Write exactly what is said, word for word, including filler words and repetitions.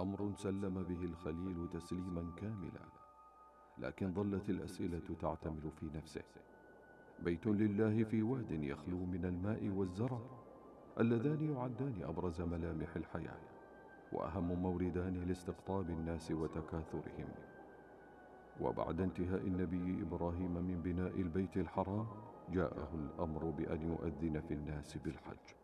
أمر سلم به الخليل تسليما كاملا، لكن ظلت الأسئلة تعتمل في نفسه. بيت لله في واد يخلو من الماء والزرع، اللذان يعدان أبرز ملامح الحياة، وأهم موردان لاستقطاب الناس وتكاثرهم. وبعد انتهاء النبي إبراهيم من بناء البيت الحرام، جاءه الأمر بأن يؤذن في الناس بالحج.